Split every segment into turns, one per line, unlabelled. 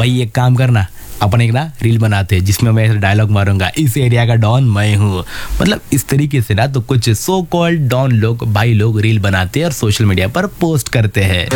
भाई एक काम करना, अपन एक ना रील बनाते हैं जिसमें मैं ऐसे डायलॉग मारूंगा, इस एरिया का डॉन मैं हूँ। मतलब इस तरीके से ना तो कुछ सो कॉल्ड डॉन लोग, भाई लोग रील बनाते हैं और सोशल मीडिया पर पोस्ट करते हैं।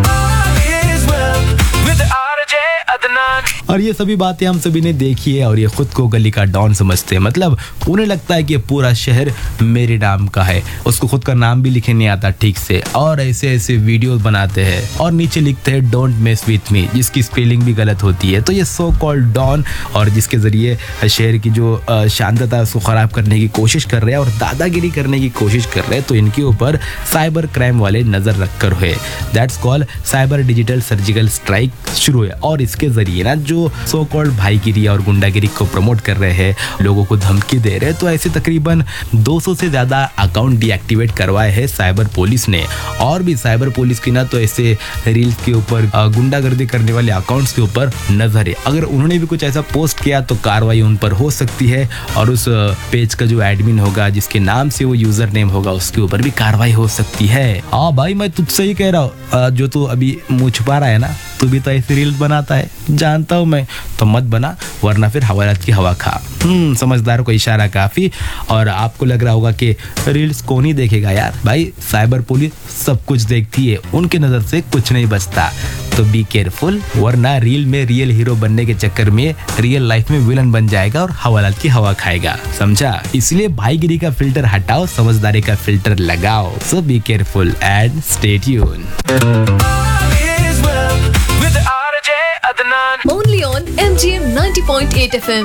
और ये सभी बातें हम सभी ने देखी है और ये खुद को गली का डॉन समझते हैं। मतलब उन्हें लगता है कि पूरा शहर मेरे नाम का है, उसको खुद का नाम भी लिखने नहीं आता ठीक से, और ऐसे ऐसे वीडियो बनाते हैं और नीचे लिखते हैं डोंट मेस विथ मी, जिसकी स्पेलिंग भी गलत होती है। तो ये सो कॉल्ड डॉन और जिसके जरिए शहर की जो शांतता उसको खराब करने की कोशिश कर रहे हैं और दादागिरी करने की कोशिश कर रहे हैं, तो इनके ऊपर साइबर क्राइम वाले नजर रखकर हुए। That's called cyber digital surgical strike शुरू है। और इसके जरिए ना जो सो कॉल्ड भाईगिरी और गुंडागिरी को प्रमोट कर रहे हैं, लोगों को धमकी दे रहे हैं, तो ऐसे तकरीबन 200 से ज्यादा अकाउंट डीएक्टिवेट करवाए हैं साइबर पुलिस ने। और भी साइबर पुलिस की ना तो ऐसे रील्स के ऊपर गुंडागर्दी करने वाले अकाउंट्स के ऊपर नजर है। अगर उन्होंने भी कुछ ऐसा पोस्ट किया तो कार्रवाई उन पर हो सकती है और उस पेज का जो एडमिन होगा, जिसके नाम से वो यूजर नेम होगा, उसके ऊपर भी कार्रवाई हो सकती है। हाँ भाई, मैं तुझसे ही कह रहा हूँ, जो तू अभी मुँह छुपा रहा है ना, तू भी तो ऐसे रील्स बनाता है, जानता हूँ मैं, तो मत बना वरना फिर हवालात की हवा खा। समझदार को इशारा काफी। और आपको लग रहा होगा कि रील्स कौन ही देखेगा यार, भाई साइबर पुलिस सब कुछ देखती है, उनके नजर से कुछ नहीं बचता। तो बी केयरफुल, वरना रील में रियल हीरो बनने के चक्कर में रियल लाइफ में विलन बन जाएगा और हवालात की हवा खाएगा, समझा? इसलिए भाईगिरी का फिल्टर हटाओ, समझदारी का फिल्टर लगाओ। सो be careful and stay tuned.
Only on MGM 90.8 FM.